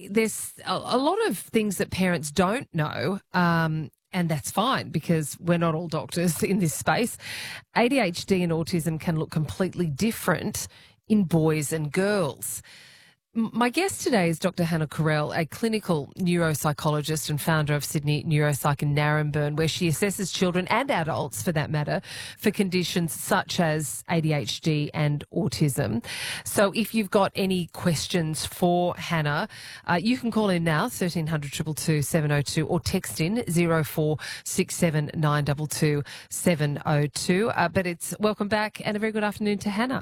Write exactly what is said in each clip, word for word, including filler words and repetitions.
there's a, a lot of things that parents don't know. Um, And that's fine because we're not all doctors in this space. A D H D and autism can look completely different in boys and girls. M- My guest today is Doctor Hannah Carell, a clinical neuropsychologist and founder of Sydney Neuropsych in Narembeen, where she assesses children and adults, for that matter, for conditions such as A D H D and autism. So if you've got any questions for Hannah, uh, you can call in now, thirteen hundred, two two two, seven oh two, or text in zero four six seven nine two two, seven oh two. Uh, but it's welcome back and a very good afternoon to Hannah.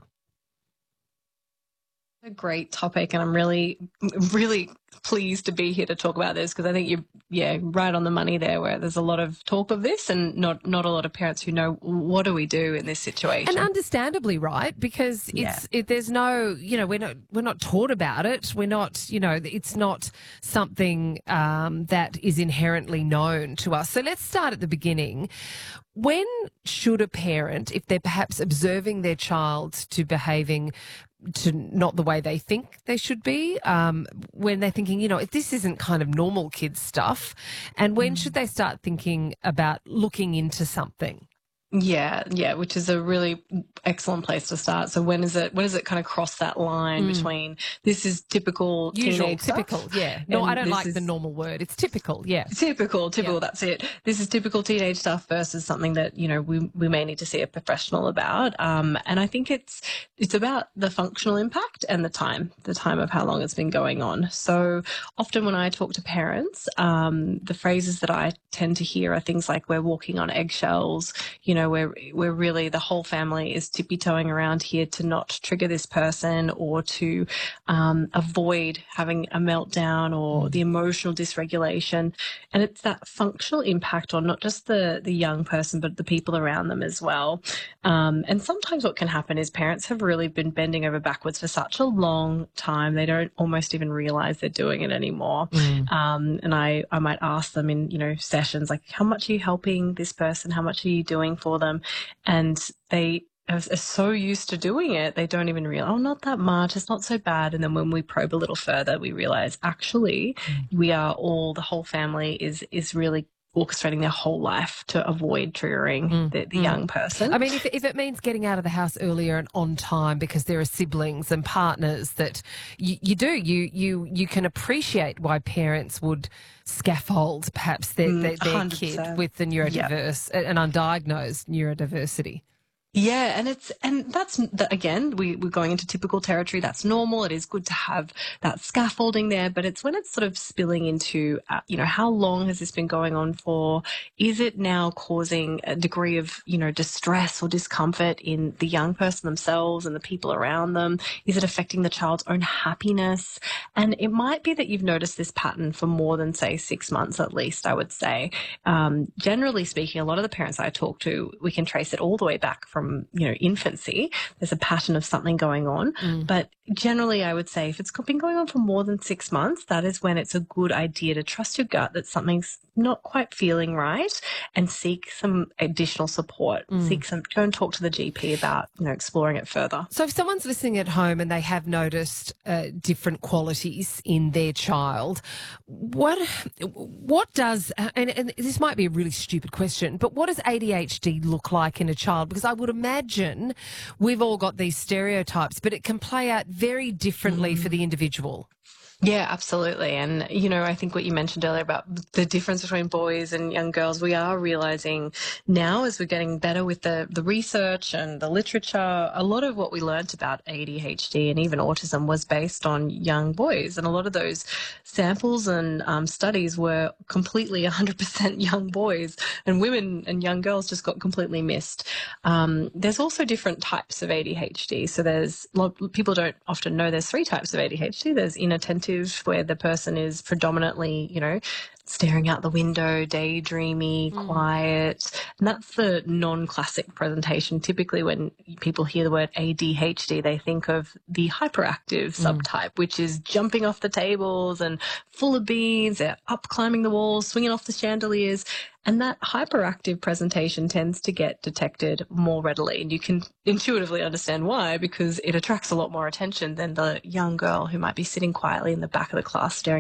A great topic, and I'm really, really pleased to be here to talk about this because I think you're, yeah, right on the money there. Where there's a lot of talk of this, and not not a lot of parents who know what do we do in this situation. And understandably, right? Because it's Yeah. it, there's no, you know, we're not we're not taught about it. We're not, you know, it's not something um, that is inherently known to us. So let's start at the beginning. When should a parent, if they're perhaps observing their child to behaving to not the way they think they should be, um, when they're thinking, you know, if this isn't kind of normal kids stuff, and when mm. should they start thinking about looking into something? Yeah, yeah, which is a really excellent place to start. So when is it? When does it kind of cross that line mm. between this is typical Usual, teenage typical, stuff, yeah. No, I don't like is, the normal word. It's typical, yeah. Typical, typical. Yeah. That's it. This is typical teenage stuff versus something that you know we we may need to see a professional about. Um, and I think it's it's about the functional impact and the time, the time of how long it's been going on. So often when I talk to parents, um, the phrases that I tend to hear are things like "we're walking on eggshells," you know. We're, we're really, the whole family is tippy-toeing around here to not trigger this person or to um, avoid having a meltdown or the emotional dysregulation. And it's that functional impact on not just the, the young person, but the people around them as well. Um, and sometimes what can happen is parents have really been bending over backwards for such a long time, they don't almost even realize they're doing it anymore. Mm. Um, and I, I might ask them in, you know, sessions like, how much are you helping this person? How much are you doing for them? And they are so used to doing it, they don't even realize, oh, not that much, it's not so bad. And then when we probe a little further, we realize actually mm. we are all, the whole family is is really orchestrating their whole life to avoid triggering mm. the, the mm. young person. I mean, if, if it means getting out of the house earlier and on time because there are siblings and partners that you, you do, you you you can appreciate why parents would scaffold perhaps their, their, their kid with the neurodiverse, yep. an undiagnosed neurodiversity. Yeah, and it's and that's again we we're going into typical territory. That's normal. It is good to have that scaffolding there, but it's when it's sort of spilling into uh, you know, how long has this been going on for? Is it now causing a degree of you know distress or discomfort in the young person themselves and the people around them? Is it affecting the child's own happiness? And it might be that you've noticed this pattern for more than say six months at least. I would say, um, generally speaking, a lot of the parents I talk to, we can trace it all the way back from you know, infancy. There's a pattern of something going on. Mm. But generally, I would say if it's been going on for more than six months, that is when it's a good idea to trust your gut that something's not quite feeling right and seek some additional support. Mm. Seek some, go and talk to the G P about, you know, exploring it further. So if someone's listening at home and they have noticed uh, different qualities in their child, what what does, and, and this might be a really stupid question, but what does A D H D look like in a child? Because I would imagine we've all got these stereotypes, but it can play out very differently mm. for the individual. Yeah, absolutely. And, you know, I think what you mentioned earlier about the difference between boys and young girls, we are realizing now as we're getting better with the, the research and the literature, a lot of what we learnt about A D H D and even autism was based on young boys. And a lot of those samples and um, studies were completely one hundred percent young boys, and women and young girls just got completely missed. Um, there's also different types of A D H D. So there's, a lot, people don't often know there's three types of A D H D. There's inattentive, where the person is predominantly, you know, staring out the window, daydreamy, mm. quiet. And that's the non-classic presentation. Typically when people hear the word A D H D, they think of the hyperactive mm. subtype, which is jumping off the tables and full of beans, they're up climbing the walls, swinging off the chandeliers. And that hyperactive presentation tends to get detected more readily. And you can intuitively understand why, because it attracts a lot more attention than the young girl who might be sitting quietly in the back of the class staring